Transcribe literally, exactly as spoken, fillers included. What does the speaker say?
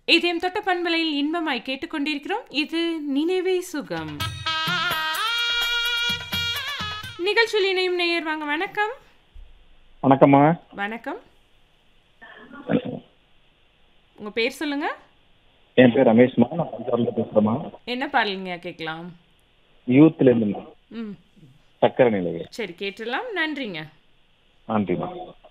இதயம் தொட்ட பண்பலையில் இன்பமாய் கேட்டுக்கொண்டிருக்கிறோம். இது நினைவே சுகம். நிகழ்ச்சியில் இணையும் நேயர் வாங்க. வணக்கம். வணக்கம்மா. வணக்கம். உங்க பேர் சொல்லுங்க. என் பேர் ரமேஷ்மா. நான் பஞ்சாப்ல பேசுறேம்மா. என்ன பாடலுங்க கேட்கலாம்? யூத்ல இருந்து ம் சக்கரை நிலைய. சரி, கேட்டுடலாம். நன்றிங்க. நன்றிம்மா.